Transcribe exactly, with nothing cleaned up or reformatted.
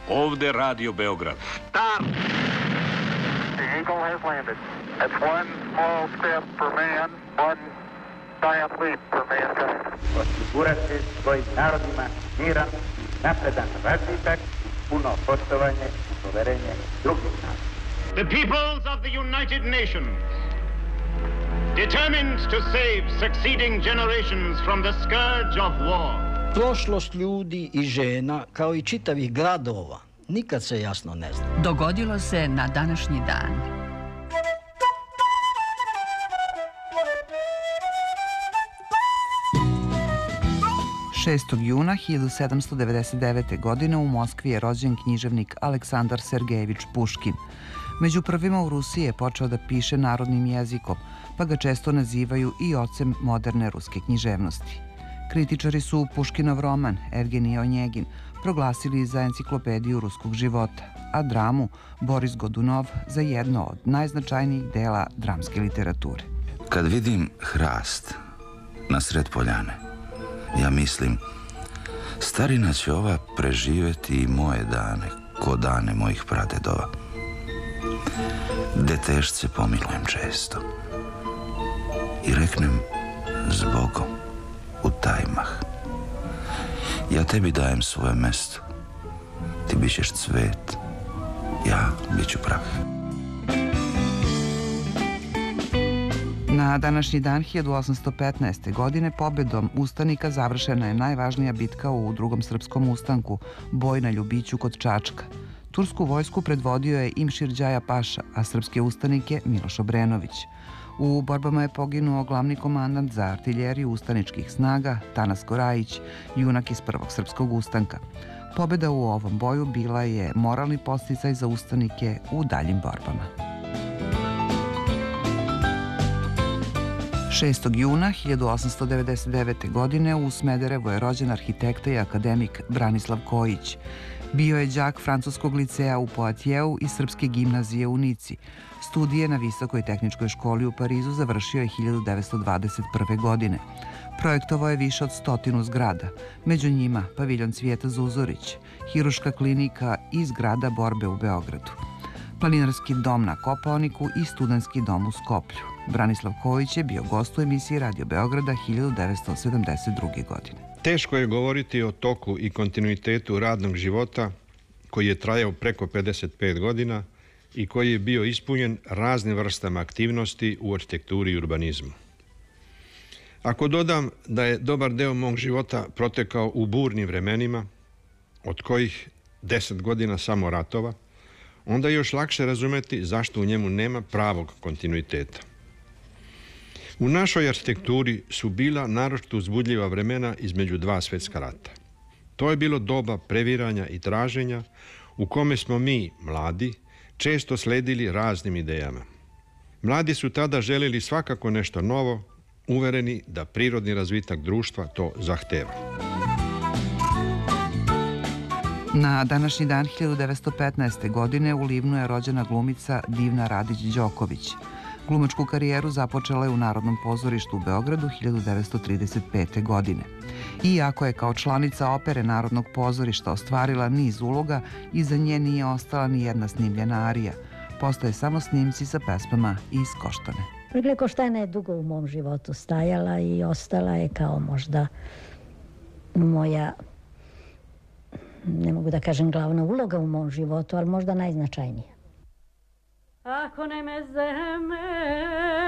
Ovde Radio Beograd. Stop! The Eagle has landed. That's one small step for man, one giant leap for mankind. Osigurati svojim narodima miran, napredan razvitak, puno poštovanje i poverenje drugih naroda. The peoples of the United Nations, determined to save succeeding generations from the scourge of war. Prošlost ljudi i žena, kao i čitavih gradova, nikad se jasno ne zna. Dogodilo se na današnji dan. šestog juna hiljadu sedamsto devedeset devete. godine u Moskvi je rođen književnik Aleksandar Sergejevič Puškin. Među prvima u Rusiji je počeo da piše narodnim jezikom, pa ga često nazivaju i ocem moderne ruske književnosti. Kritičari su Puškinov roman Evgenij Onjegin proglasili za enciklopediju ruskog života, a dramu Boris Godunov za jedno od najznačajnijih dela dramske literature. Kad vidim hrast na sred poljane, ja mislim, starina će ova preživeti i moje dane, ko dane mojih pradedova. Detešce pomilujem često i reknem zbogom u taj mah. Ja tebi dajem svoje mesto, ti bićeš cvet, ja biću prah. Na današnji dan hiljadu osamsto petnaeste. godine pobedom ustanika završena je najvažnija bitka u drugom srpskom ustanku, boj na Ljubiću kod Čačka. Tursku vojsku predvodio je Imšir Đaja Paša, a srpske ustanike Miloš Obrenović. U borbama je poginuo glavni komandant za artiljeriju ustaničkih snaga Tanas Korajić, junak iz prvog srpskog ustanka. Pobeda u ovom boju bila je moralni podsticaj za ustanike u daljim borbama. šestog juna hiljadu osamsto devedeset devete. godine u Smederevu je rođen arhitekta i akademik Branislav Kojić. Bio je đak francuskog licea u Poatijeu i srpske gimnazije u Nici. Studije na Visokoj tehničkoj školi u Parizu završio je hiljadu devetsto dvadeset prve. godine. Projektovao je više od stotinu zgrada, među njima paviljon Cvijeta Zuzorić, hiruška klinika i zgrada borbe u Beogradu, planinarski dom na Kopaoniku i studentski dom u Skoplju. Branislav Kojić je bio gost u emisiji Radio Beograda hiljadu devetsto sedamdeset druge. godine. Teško je govoriti o toku i kontinuitetu radnog života koji je trajao preko pedeset pet godina i koji je bio ispunjen raznim vrstama aktivnosti u arhitekturi i urbanizmu. Ako dodam da je dobar deo mog života protekao u burnim vremenima, od kojih deset godina samo ratova, onda je još lakše razumeti zašto u njemu nema pravog kontinuiteta. U našoj arhitekturi su bila naročito uzbudljiva vremena između dva svetska rata. To je bilo doba previranja i traženja u kome smo mi, mladi, često sledili raznim idejama. Mladi su tada željeli svakako nešto novo, uvereni da prirodni razvitak društva to zahteva. Na današnji dan hiljadu devetsto petnaeste. godine u Livnu je rođena glumica Divna Radić-Đoković. Glumačku karijeru započela je u Narodnom pozorištu u Beogradu hiljadu devetsto trideset pete. godine. Iako je kao članica opere Narodnog pozorišta ostvarila niz uloga, iza nje nije ostala ni jedna snimljena arija. Postoje samo snimci sa pesmama iz Koštane. Dakle, Koštana je dugo u mom životu stajala i ostala je kao možda moja, ne mogu da kažem glavna uloga u mom životu, ali možda najznačajnija. Ako ne me zeme